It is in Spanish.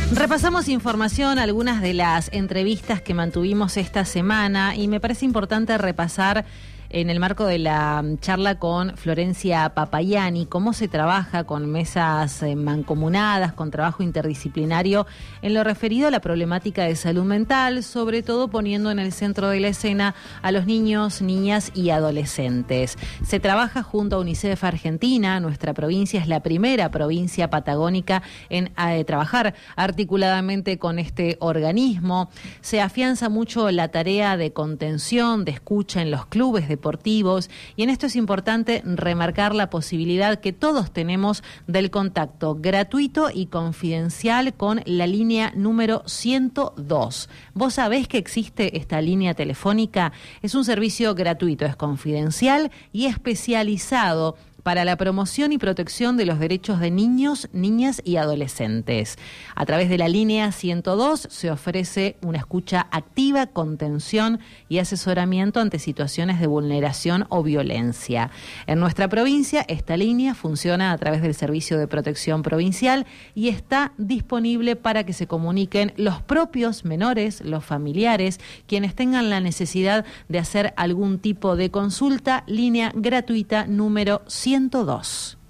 Repasamos información, algunas de las entrevistas que mantuvimos esta semana, y me parece importante repasar en el marco de la charla con Florencia Papayani cómo se trabaja con mesas mancomunadas, con trabajo interdisciplinario en lo referido a la problemática de salud mental, sobre todo poniendo en el centro de la escena a los niños, niñas y adolescentes. Se trabaja junto a UNICEF Argentina. Nuestra provincia es la primera provincia patagónica en trabajar articuladamente con este organismo. Se afianza mucho la tarea de contención, de escucha en los clubes deportivos, y en esto es importante remarcar la posibilidad que todos tenemos del contacto gratuito y confidencial con la línea número 102. ¿Vos sabés que existe esta línea telefónica? Es un servicio gratuito, es confidencial y especializado para la promoción y protección de los derechos de niños, niñas y adolescentes. A través de la línea 102 se ofrece una escucha activa, contención y asesoramiento ante situaciones de vulneración o violencia. En nuestra provincia, esta línea funciona a través del Servicio de Protección Provincial y está disponible para que se comuniquen los propios menores, los familiares, quienes tengan la necesidad de hacer algún tipo de consulta. Línea gratuita número 102.